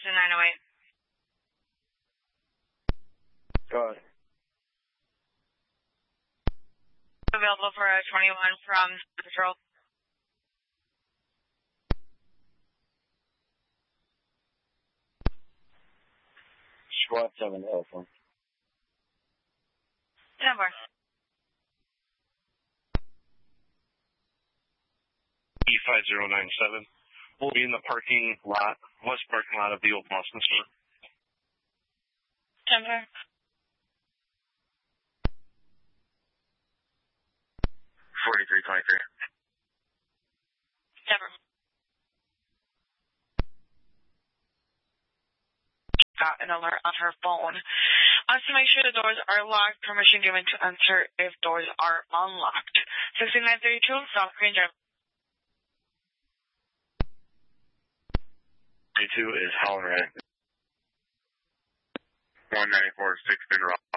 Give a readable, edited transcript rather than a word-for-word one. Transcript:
Boston 908. Go ahead. Available for a 21 from Patrol. Squad 7 telephone. 10 bar. E5097. We'll be in the parking lot, west parking lot of the old Boston store. 10 bar. 4323. 10 bar. Got an alert on her phone. To make sure the doors are locked, permission given to enter if doors are unlocked. 6932, South Korean Drive. 32 is Howland Rack. 194, 6 in Rock.